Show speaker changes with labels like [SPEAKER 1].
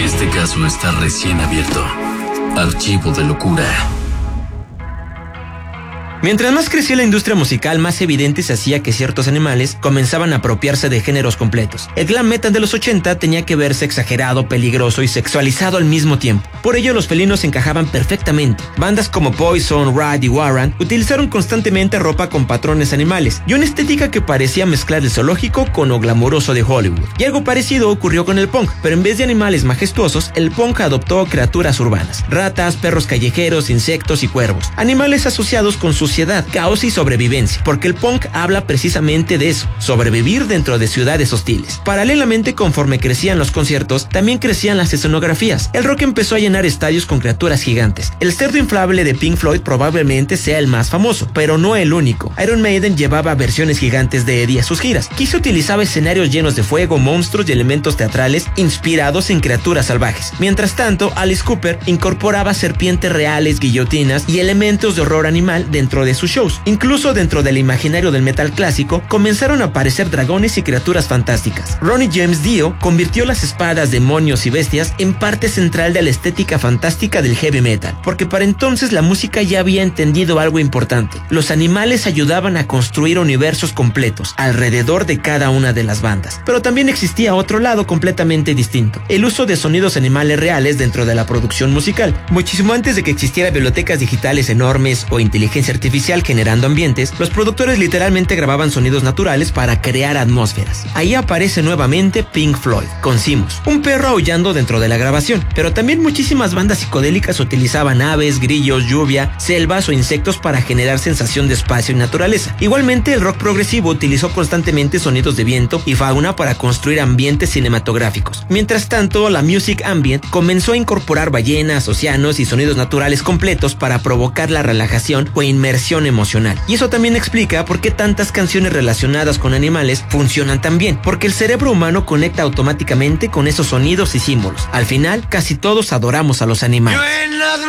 [SPEAKER 1] Este caso está recién abierto. Archivo de locura.
[SPEAKER 2] Mientras más crecía la industria musical, más evidente se hacía que ciertos animales comenzaban a apropiarse de géneros completos. El glam metal de los 80 tenía que verse exagerado, peligroso y sexualizado al mismo tiempo. Por ello, los felinos encajaban perfectamente. Bandas como Poison, Rat y Warrant utilizaron constantemente ropa con patrones animales y una estética que parecía mezclar el zoológico con lo glamuroso de Hollywood. Y algo parecido ocurrió con el punk, pero en vez de animales majestuosos, el punk adoptó criaturas urbanas: ratas, perros callejeros, insectos y cuervos. Animales asociados con suciedad, caos y sobrevivencia, porque el punk habla precisamente de eso, sobrevivir dentro de ciudades hostiles. Paralelamente, conforme crecían los conciertos, también crecían las escenografías. El rock empezó a llenar estadios con criaturas gigantes. El cerdo inflable de Pink Floyd probablemente sea el más famoso, pero no el único. Iron Maiden llevaba versiones gigantes de Eddie a sus giras. Kiss utilizaba escenarios llenos de fuego, monstruos y elementos teatrales inspirados en criaturas salvajes. Mientras tanto, Alice Cooper incorporaba serpientes reales, guillotinas y elementos de horror animal dentro de sus shows. Incluso dentro del imaginario del metal clásico comenzaron a aparecer dragones y criaturas fantásticas. Ronnie James Dio convirtió las espadas, demonios y bestias en parte central de la estética fantástica del heavy metal, porque para entonces la música ya había entendido algo importante: los animales ayudaban a construir universos completos alrededor de cada una de las bandas. Pero también existía otro lado completamente distinto: el uso de sonidos animales reales dentro de la producción musical. Muchísimo antes de que existieran bibliotecas digitales enormes o inteligencia artificial generando ambientes, los productores literalmente grababan sonidos naturales para crear atmósferas. Ahí aparece nuevamente Pink Floyd, con Simos, un perro aullando dentro de la grabación, pero también muchísimas bandas psicodélicas utilizaban aves, grillos, lluvia, selvas o insectos para generar sensación de espacio y naturaleza. Igualmente, el rock progresivo utilizó constantemente sonidos de viento y fauna para construir ambientes cinematográficos. Mientras tanto, la music ambient comenzó a incorporar ballenas, océanos y sonidos naturales completos para provocar la relajación o inmersión emocional. Y eso también explica por qué tantas canciones relacionadas con animales funcionan tan bien, porque el cerebro humano conecta automáticamente con esos sonidos y símbolos. Al final, casi todos adoramos a los animales.